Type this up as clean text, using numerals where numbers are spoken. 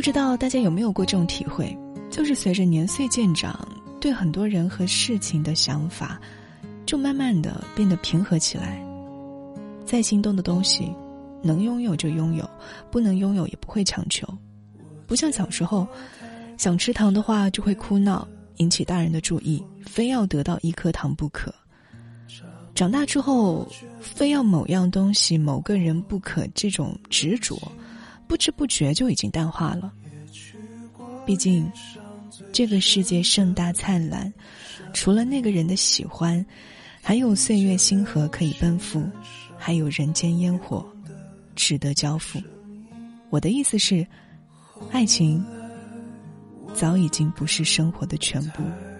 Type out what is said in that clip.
知道大家有没有过这种体会，就是随着年岁渐长，对很多人和事情的想法就慢慢的变得平和起来。再心动的东西，能拥有就拥有，不能拥有也不会强求。不像小时候，想吃糖的话就会哭闹，引起大人的注意，非要得到1颗糖不可。长大之后，非要某样东西某个人不可，这种执着不知不觉就已经淡化了。毕竟这个世界盛大灿烂，除了那个人的喜欢，还有岁月星河可以奔赴，还有人间烟火值得交付。我的意思是，爱情早已经不是生活的全部。